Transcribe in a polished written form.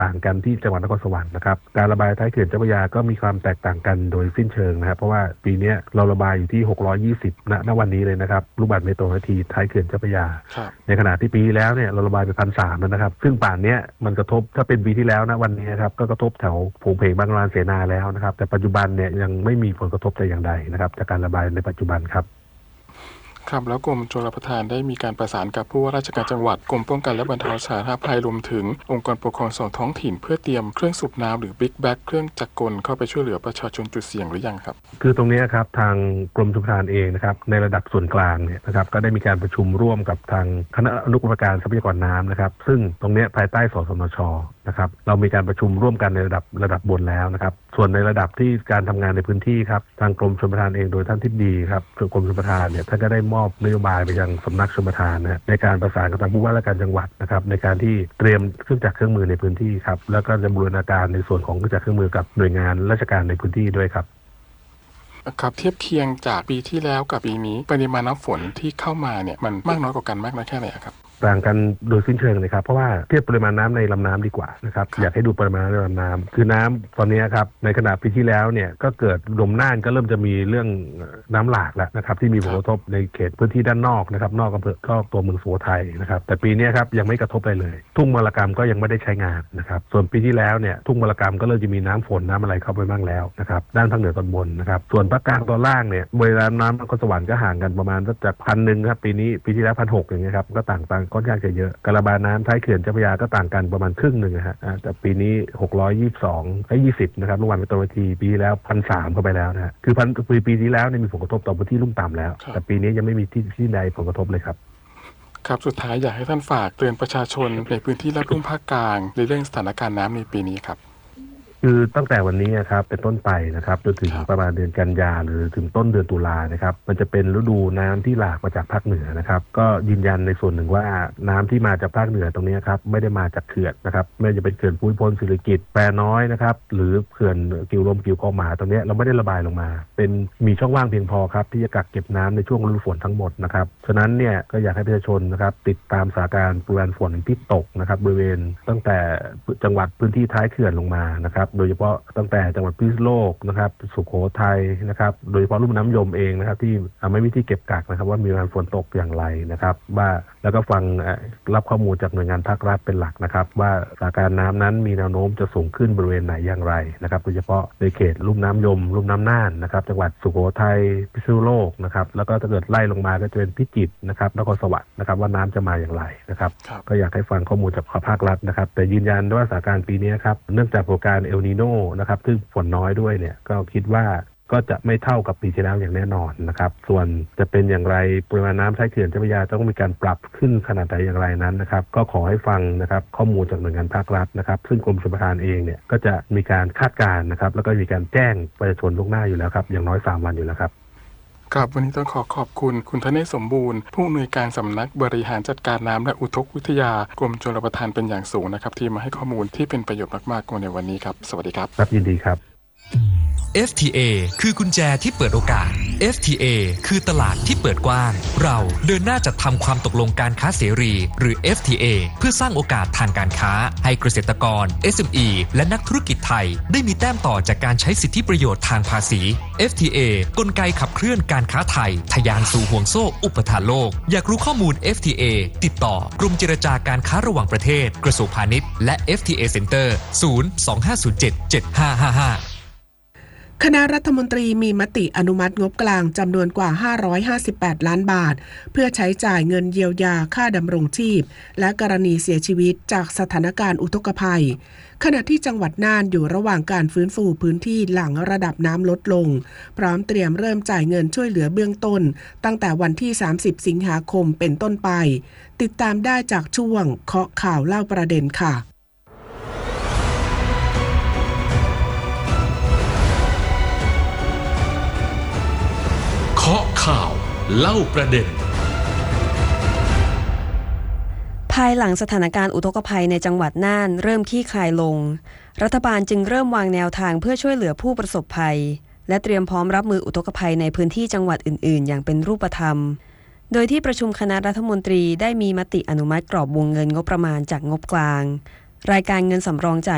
ต่างกันที่จังหวัดนครสวรรค์นะครับการระบายท้ายเขื่อนเจ้าพระยาก็มีความแตกต่างกันโดยสิ้นเชิงนะครับเพราะว่าปีนี้เราระบายอยู่ที่620ณวันนี้เลยนะครับลูกบาศก์เมตรต่อนาทีท้ายเขื่อนเจ้าพระยาในขณะที่ปีแล้วเนี่ยเราระบายไป1,300แล้วนะครับซึ่งป่านนี้มันกระทบถ้าเป็นปีที่แล้วนะวันนี้ครับก็กระทบแถวโผงเพงบางลานเสนาแล้วนะครับแต่ปัจจุบันเนี่ยยังไม่มีผลกระทบแต่อย่างใดนะครับจากการระบายในปัจจุบันครับครับแล้วกรมชลประทานได้มีการประสานกับผู้ว่าราชการจังหวัดกรมป้องกันและบรรเทาสาธารณภัยรวมถึงองค์กรปกครองส่วนท้องถิ่นเพื่อเตรียมเครื่องสูบน้ำหรือบิ๊กแบ็กเครื่องจักรกลเข้าไปช่วยเหลือประชาชนจุดเสี่ยงหรือยังครับคือตรงนี้ครับทางกรมชลประทานเองนะครับในระดับส่วนกลางเนี่ยนะครับก็ได้มีการประชุมร่วมกับทางคณะอนุกรรมการทรัพยากรน้ำนะครับซึ่งตรงนี้ภายใต้สสนช.นะครับเรามีการประชุมร่วมกันในระดับบนแล้วนะครับส่วนในระดับที่การทำงานในพื้นที่ครับทางกรมชลประทานเองโดยท่านทิบดีครับกรมชลประทานเนี่ยท่านก็ได้มอบนโยบายไปยังสำนักชลประทานนะในการประสานกับทางผู้ว่าราชการจังหวัดนะครับในการที่เตรียมเครื่องจักรเครื่องมือในพื้นที่ครับแล้วก็จะบูรณาการในส่วนของเครื่องจักรเครื่องมือกับหน่วยงานราชการในพื้นที่ด้วยครับครับเทียบเคียงจากปีที่แล้วกับปีนี้ปริมาณน้ำฝนที่เข้ามาเนี่ยมันมากน้อยกว่ากันมากน้อยแค่ไหนครับต่างกันโดยสิ้นเชิงเลยครับเพราะว่าเทียบปริมาณน้ำในลำน้ำดีกว่านะครับอยากให้ดูปริมาณในลำน้ำคือน้ำตอนนี้ครับในขณะปีที่แล้วเนี่ยก็เกิดลมน่านก็เริ่มจะมีเรื่องน้ำหลากแล้วนะครับที่มีผลกระทบในเขตพื้นที่ด้านนอกนะครับนอกอำเภอก็ตัวเมืองสุโขทัยนะครับแต่ปีนี้ครับยังไม่กระทบอะไรเลยทุ่งมรกรรมก็ยังไม่ได้ใช้งานนะครับส่วนปีที่แล้วเนี่ยทุ่งมรกรรมก็เริ่มจะมีน้ำฝนน้ำอะไรเข้าไปบ้างแล้วนะครับด้านภาคเหนือตอนบนนะครับส่วนภาคกลางตอนล่างเนี่ยเวลาน้ำนครสวรรค์ก็ห่างกันประมาณจาก1,100ครับปีที่แล้ว1,600อย่างเงี้ยครับก็ต่างค่อนข้างจะเยอะการระบายน้ำท้ายเขื่อนเจ้าพระยาก็ต่างกันประมาณครึ่งหนึ่งนะฮะแต่ปีนี้620นะครับลูกบาศก์เมตรต่อนาทีปีแล้ว1,300เข้าไปแล้วนะฮะคือปีที่แล้วมีผลกระทบต่อพื้นที่ลุ่มต่ำแล้วแต่ปีนี้ยังไม่มีที่ใดผลกระทบเลยครับครับสุดท้ายอยากให้ท่านฝากเตือนประชาชนในพื้นที่รับรุ่มภาคกลางในเรื่องสถานการณ์น้ำในปีนี้ครับคือตั้งแต่วันนี้ครับเป็นต้นไปนะครับจนถึงประมาณเดือนกันยาหรือถึงต้นเดือนตุลานะครับมันจะเป็นฤดูน้ำที่หลากมาจากภาคเหนือนะครับก็ยืนยันในส่วนหนึ่งว่าน้ำที่มาจากภาคเหนือตรงนี้ครับไม่ได้มาจากเขื่อนนะครับไม่ว่าจะเป็นเขื่อนภูมิพลศิริกิติ์แปรน้อยนะครับหรือเขื่อนกิ่วลมกิ่วคลองหมาตรงนี้เราไม่ได้ระบายลงมาเป็นมีช่องว่างเพียงพอครับที่จะกักเก็บน้ำในช่วงฤดูฝนทั้งหมดนะครับฉะนั้นเนี่ยก็อยากให้ประชาชนนะครับติดตามสถานการณ์ปริมาณฝนที่ตกนะครับบริเวณตั้งแต่จังหวัดพื้นที่ท้ายเขื่อนลงมานะครับโดยเฉพาะตั้งแต่จังหวัดพิษณุโลกนะครับสุโขทัยนะครับโดยเฉพาะลุ่มน้ำยมเองนะครับที่ไม่มีที่เก็บกักนะครับว่ามีปริมาณฝนตกอย่างไรนะครับว่าแล้วก็ฟังรับข้อมูลจากหน่วยงานภาครัฐเป็นหลักนะครับว่าสถานการณ์น้ำนั้นมีแนวโน้มจะสูงขึ้นบริเวณไหนอย่างไรนะครับโดยเฉพาะในเขตลุ่มน้ำยมลุ่มน้ำน่านนะครับจังหวัดสุโขทัยพิษณุโลกนะครับแล้วก็ถ้าเกิดไล่ลงมาก็จะเป็นพิจิตรนะครับนครสวรรค์นะครับว่าน้ำจะมาอย่างไรนะครับก็อยากให้ฟังข้อมูลจากภาครัฐนะครับแต่ยืนยันว่าสถานการณ์ปีนี้ครับเนื่องจากปรากฏการณ์เอลนีโนนะครับซึ่งฝนน้อยด้วยเนี่ยก็คิดว่าก็จะไม่เท่ากับปีที่แล้วอย่างแน่นอนนะครับส่วนจะเป็นอย่างไรปริมาณน้ำท้ายเขื่อนเจ้าพระยาต้องมีการปรับขึ้นขนาดใดอย่างไรนั้นนะครับก็ขอให้ฟังนะครับข้อมูลจากหน่วยงานภาครัฐนะครับซึ่งกรมชลประทานเองเนี่ยก็จะมีการคาดการณ์นะครับแล้วก็มีการแจ้งประชาชนล่วงหน้าอยู่แล้วครับอย่างน้อย3วันอยู่แล้วครับครับวันนี้ต้องขอบคุณคุณธเนศสมบูรณ์ผู้อำนวยการสำนักบริหารจัดการน้ำและอุทกวิทยากรมชลประทานเป็นอย่างสูงนะครับที่มาให้ข้อมูลที่เป็นประโยชน์มากๆในวันนี้ครับสวัสดีครับครับยินดีครับ FTA คือกุญแจที่เปิดโอกาส FTA คือตลาดที่เปิดกว้างเราเดินหน้าจัดทำความตกลงการค้าเสรีหรือ FTA เพื่อสร้างโอกาสทางการค้าให้เกษตรกร SME และนักธุรกิจไทยได้มีแต้มต่อจากการใช้สิทธิประโยชน์ทางภาษี FTA กลไกขับเคลื่อนการค้าไทยทะยานสู่ห่วงโซ่อุปทานโลกอยากรู้ข้อมูล FTA ติดต่อกรมเจรจาการค้าระหว่างประเทศกระทรวงพาณิชย์และ FTA Center 025077555 คณะรัฐมนตรีมีมติอนุมัติงบกลางจำนวนกว่า558ล้านบาทเพื่อใช้จ่ายเงินเยียวยาค่าดำรงชีพและกรณีเสียชีวิตจากสถานการณ์อุทกภัยขณะที่จังหวัดน่านอยู่ระหว่างการฟื้นฟูพื้นที่หลังระดับน้ำลดลงพร้อมเตรียมเริ่มจ่ายเงินช่วยเหลือเบื้องต้นตั้งแต่วันที่30สิงหาคมเป็นต้นไปติดตามได้จากช่วงเคาะข่าวเล่าประเด็นค่ะเคาะข่าวเล่าประเด็นภายหลังสถานการณ์อุทกภัยในจังหวัดน่านเริ่มคลี่คลายลงรัฐบาลจึงเริ่มวางแนวทางเพื่อช่วยเหลือผู้ประสบภัยและเตรียมพร้อมรับมืออุทกภัยในพื้นที่จังหวัดอื่นๆอย่างเป็นรูปธรรมโดยที่ประชุมคณะรัฐมนตรีได้มีมติอนุมัติกรอบวงเงินงบประมาณจากงบกลางรายการเงินสำรองจ่าย